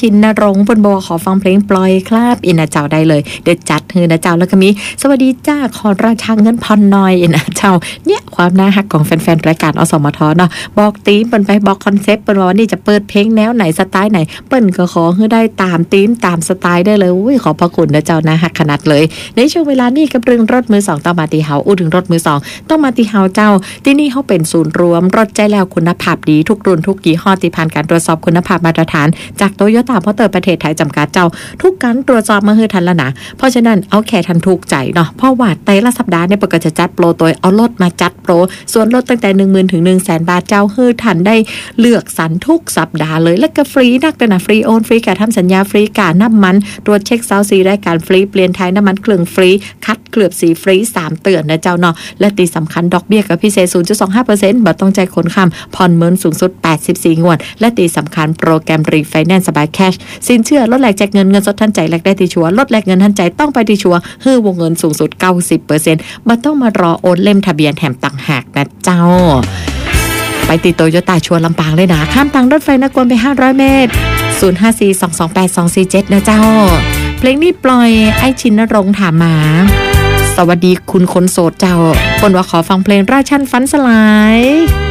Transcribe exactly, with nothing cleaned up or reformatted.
ชินนรงค์เปิ้นบอกขอฟังเพลงปล่อยครับอินะเจ้าได้เลยเดี๋ยวจัดฮือนะเจ้าแล้วก็มีสวัสดีจ้าขอราชาเงินพรหน่อยอินะเจ้าเนี่ยความน่าฮักของแฟนๆรายการอสมทเนาะบอกธีมเปิ้นไปบอกคอนเซปต์เปิ้นว่าวันนี้จะเปิดเพลงแนวไหนสไตล์ไหนเปิ้นก็ขอให้ได้ตามธีมตามสไตล์ได้เลยอุ้ยขอบพระคุณนะเจ้านะฮักขนาดเลยในช่วงเวลานี้กับเรื่องรถมือสองต้องมาตีเฮาอู้ถึงรถมือสองต้องมาตีเฮาเจ้าที่นี่เขาเป็นศูนย์รวมรถใจแล้วคุณภาพดีทุกรุ่นทุกยี่ห้อที่ผ่านการตรวจสอบคุณภาพมาตรฐานจากโตโยต้ามอเตอร์ประเทศไทยจำกัดเจ้าทุกการตรวจสอบมาให้ทันละนะเพราะฉะนั้นเอาแค่ทันถูกใจเนาะเพราะว่าแต่ละสัปดาห์เนี่ยปกติจะจัดโปรตัวเอารถมาจัดโปรส่วนลดตั้งแต่ หนึ่งหมื่น ถึง หนึ่งแสน บาทเจ้าให้ทันได้เลือกสรรทุกสัปดาห์เลยแล้วก็ฟรีนักแต่นะฟรีโอนฟรีการทำสัญญาฟรีการน้ำมันตรวจเช็คเซาซีรายการฟรีเปลี่ยนไทยน้ำมันเครื่องฟรีคัดเกลือบสีฟรีสามเตือนนะเจ้าเนาะและที่สำคัญดอกเบี้ยกับพิเศษ ศูนย์จุดสองห้าเปอร์เซ็นต์ บ่ต้องใจคนค้ำผ่อนเมินสูงสุดแปดสิบสี่งวดและที่สำคัญโปรแกรมรีไฟแนนซ์สบายแคชสินเชื่อลดแลกแจกเงินเงินสดทันใจแลกได้ที่ชัวร์ลดแลกเงินทันใจต้องไปที่ชัวร์ฮื้อวงเงินสูงสุด เก้าสิบเปอร์เซ็นต์ บ่ต้องมารอโอนเล่มทะเบียนแถมต่างหากนะเจ้าไปติดโตโยต้าชัวร์ลำปางเลยนะข้ามทางรถไฟนครไปห้าร้อยเมตรศูนย์ ห้า สี่ สอง สอง แปด สอง สี่ เจ็ดนะเจ้าเพลงนี้ปล่อยไอ้ชินนรงค์ถามมาสวัสดีคุณคนโสดเจ้าคนว่าขอฟังเพลงราชันฝันสลาย